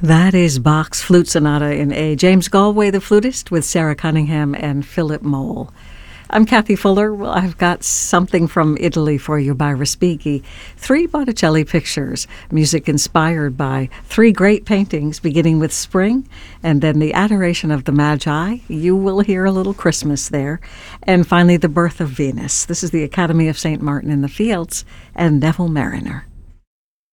That is Bach's Flute Sonata in A. James Galway, the flutist, with Sarah Cunningham and Philip Mole. I'm Kathy Fuller. Well, I've got something from Italy for you by Respighi. 3 Botticelli pictures, music inspired by 3 great paintings, beginning with Spring, and then the Adoration of the Magi. You will hear a little Christmas there. And finally, The Birth of Venus. This is the Academy of St. Martin in the Fields and Neville Mariner.